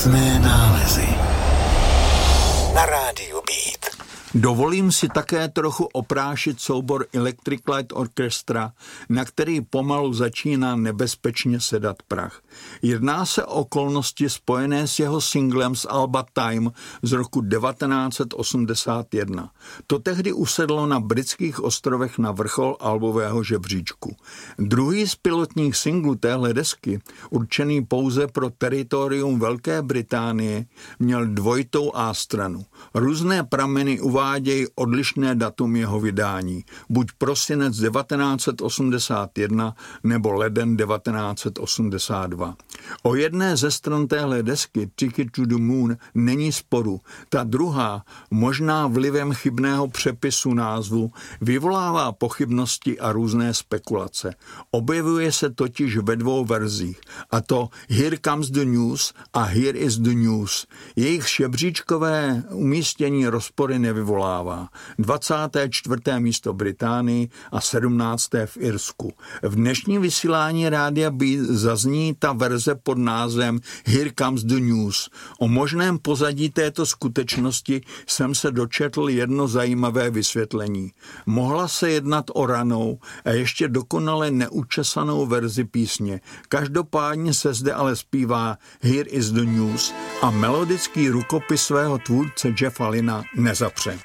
Jasné nálezy. Na rádiu Beat. Dovolím si také trochu oprášit soubor Electric Light Orchestra, na který pomalu začíná nebezpečně sedat prach. Jedná se o okolnosti spojené s jeho singlem z alba Time z roku 1981. To tehdy usedlo na britských ostrovech na vrchol albového žebříčku. Druhý z pilotních singlů téhle desky, určený pouze pro teritorium Velké Británie, měl dvojitou A stranu. Různé prameny uvádějí odlišné datum jeho vydání, buď prosinec 1981 nebo leden 1982. O jedné ze stran téhle desky, Ticket to the Moon, není sporu. Ta druhá, možná vlivem chybného přepisu názvu, vyvolává pochybnosti a různé spekulace. Objevuje se totiž ve dvou verzích, a to Here Comes the News a Here is the News. Jejich žebříčkové umístění rozpory nevyvolává. 24. místo Británii a 17. v Irsku. V dnešním vysílání Rádia Beat zazní ta verze pod názvem Here Comes the News. O možném pozadí této skutečnosti jsem se dočetl jedno zajímavé vysvětlení. Mohla se jednat o ranou a ještě dokonale neučesanou verzi písně. Každopádně se zde ale zpívá Here is the News a melodický rukopis svého tvůrce Jeffa Lynna nezapřel.